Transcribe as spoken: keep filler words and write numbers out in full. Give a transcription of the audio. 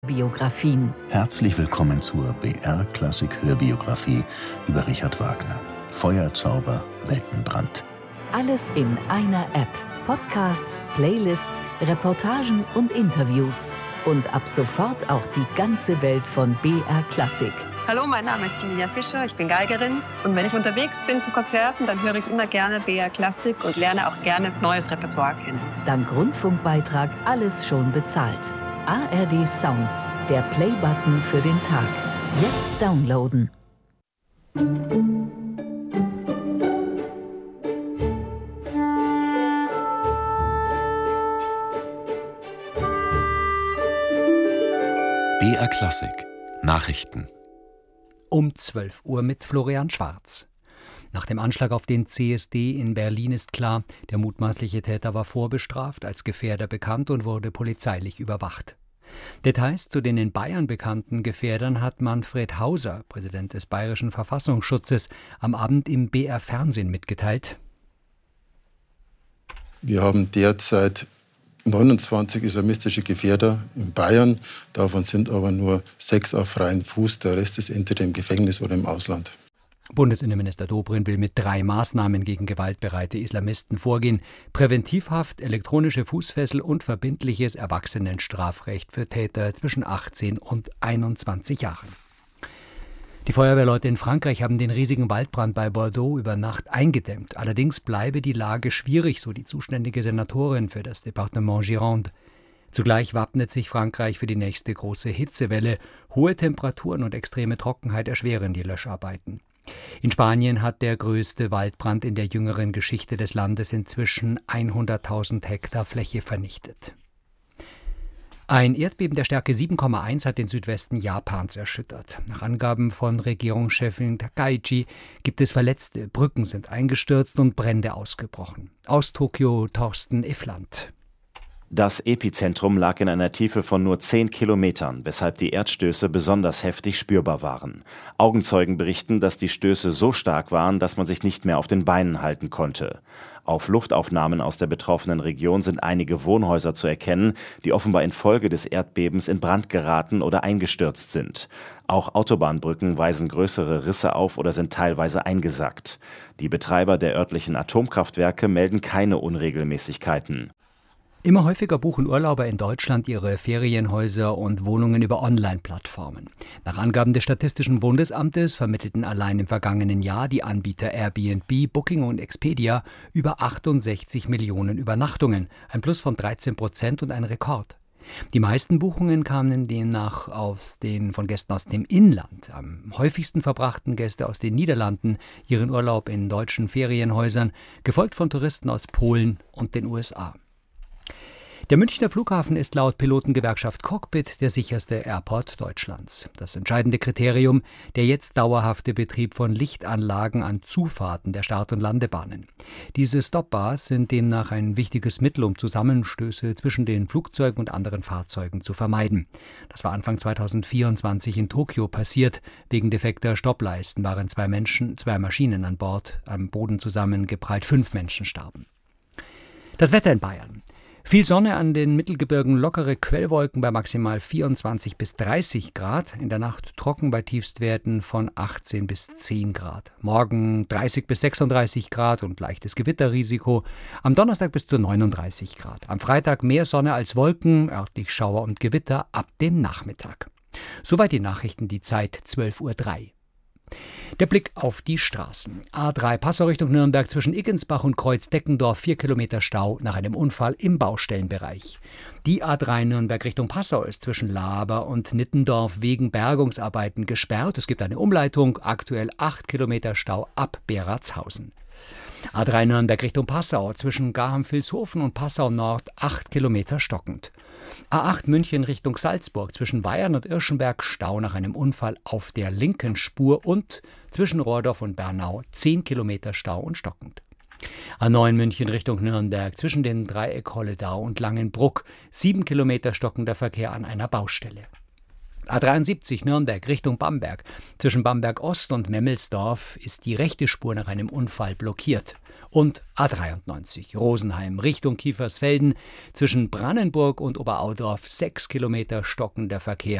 Biografien. Herzlich willkommen zur B R Klassik Hörbiografie über Richard Wagner. Feuerzauber, Weltenbrand. Alles in einer App. Podcasts, Playlists, Reportagen und Interviews. Und ab sofort auch die ganze Welt von B R Klassik. Hallo, mein Name ist Emilia Fischer, ich bin Geigerin. Und wenn ich unterwegs bin zu Konzerten, dann höre ich immer gerne B R Klassik und lerne auch gerne neues Repertoire kennen. Dank Rundfunkbeitrag alles schon bezahlt. A R D Sounds, der Playbutton für den Tag. Jetzt downloaden. B R Klassik Nachrichten um zwölf Uhr mit Florian Schwarz. Nach dem Anschlag auf den C S D in Berlin ist klar, der mutmaßliche Täter war vorbestraft, als Gefährder bekannt und wurde polizeilich überwacht. Details zu den in Bayern bekannten Gefährdern hat Manfred Hauser, Präsident des Bayerischen Verfassungsschutzes, am Abend im B R Fernsehen mitgeteilt. Wir haben derzeit neunundzwanzig islamistische Gefährder in Bayern. Davon sind aber nur sechs auf freiem Fuß. Der Rest ist entweder im Gefängnis oder im Ausland. Bundesinnenminister Dobrindt will mit drei Maßnahmen gegen gewaltbereite Islamisten vorgehen. Präventivhaft, elektronische Fußfessel und verbindliches Erwachsenenstrafrecht für Täter zwischen achtzehn und einundzwanzig Jahren. Die Feuerwehrleute in Frankreich haben den riesigen Waldbrand bei Bordeaux über Nacht eingedämmt. Allerdings bleibe die Lage schwierig, so die zuständige Senatorin für das Departement Gironde. Zugleich wappnet sich Frankreich für die nächste große Hitzewelle. Hohe Temperaturen und extreme Trockenheit erschweren die Löscharbeiten. In Spanien hat der größte Waldbrand in der jüngeren Geschichte des Landes inzwischen hunderttausend Hektar Fläche vernichtet. Ein Erdbeben der Stärke sieben Komma eins hat den Südwesten Japans erschüttert. Nach Angaben von Regierungschefin Takaichi gibt es Verletzte, Brücken sind eingestürzt und Brände ausgebrochen. Aus Tokio Thorsten Iffland. Das Epizentrum lag in einer Tiefe von nur zehn Kilometern, weshalb die Erdstöße besonders heftig spürbar waren. Augenzeugen berichten, dass die Stöße so stark waren, dass man sich nicht mehr auf den Beinen halten konnte. Auf Luftaufnahmen aus der betroffenen Region sind einige Wohnhäuser zu erkennen, die offenbar infolge des Erdbebens in Brand geraten oder eingestürzt sind. Auch Autobahnbrücken weisen größere Risse auf oder sind teilweise eingesackt. Die Betreiber der örtlichen Atomkraftwerke melden keine Unregelmäßigkeiten. Immer häufiger buchen Urlauber in Deutschland ihre Ferienhäuser und Wohnungen über Online-Plattformen. Nach Angaben des Statistischen Bundesamtes vermittelten allein im vergangenen Jahr die Anbieter Airbnb, Booking und Expedia über achtundsechzig Millionen Übernachtungen, ein Plus von dreizehn Prozent und ein Rekord. Die meisten Buchungen kamen demnach aus den von Gästen aus dem Inland. Am häufigsten verbrachten Gäste aus den Niederlanden ihren Urlaub in deutschen Ferienhäusern, gefolgt von Touristen aus Polen und den U S A. Der Münchner Flughafen ist laut Pilotengewerkschaft Cockpit der sicherste Airport Deutschlands. Das entscheidende Kriterium, der jetzt dauerhafte Betrieb von Lichtanlagen an Zufahrten der Start- und Landebahnen. Diese Stopbars sind demnach ein wichtiges Mittel, um Zusammenstöße zwischen den Flugzeugen und anderen Fahrzeugen zu vermeiden. Das war Anfang zweitausendvierundzwanzig in Tokio passiert. Wegen defekter Stoppleisten waren zwei Menschen, zwei Maschinen an Bord am Boden zusammengeprallt. Fünf Menschen starben. Das Wetter in Bayern. Viel Sonne an den Mittelgebirgen, lockere Quellwolken bei maximal vierundzwanzig bis dreißig Grad. In der Nacht trocken bei Tiefstwerten von achtzehn bis zehn Grad. Morgen dreißig bis sechsunddreißig Grad und leichtes Gewitterrisiko. Am Donnerstag bis zu neununddreißig Grad. Am Freitag mehr Sonne als Wolken, örtlich Schauer und Gewitter ab dem Nachmittag. Soweit die Nachrichten, die Zeit zwölf Uhr drei. Der Blick auf die Straßen. A drei Passau Richtung Nürnberg zwischen Iggensbach und Kreuz-Deckendorf, vier Kilometer Stau nach einem Unfall im Baustellenbereich. Die A drei Nürnberg Richtung Passau ist zwischen Laber und Nittendorf wegen Bergungsarbeiten gesperrt. Es gibt eine Umleitung, aktuell acht Kilometer Stau ab Beratshausen. A drei Nürnberg Richtung Passau zwischen Garham-Vilshofen und Passau Nord, acht Kilometer stockend. A acht München Richtung Salzburg zwischen Weyern und Irschenberg, Stau nach einem Unfall auf der linken Spur und zwischen Rohrdorf und Bernau, zehn Kilometer Stau und stockend. A neun München Richtung Nürnberg zwischen den Dreieck Holledau und Langenbruck, sieben Kilometer stockender Verkehr an einer Baustelle. A dreiundsiebzig Nürnberg Richtung Bamberg. Zwischen Bamberg Ost und Memmelsdorf ist die rechte Spur nach einem Unfall blockiert. Und A dreiundneunzig Rosenheim Richtung Kiefersfelden. Zwischen Brannenburg und Oberaudorf sechs Kilometer stockender Verkehr.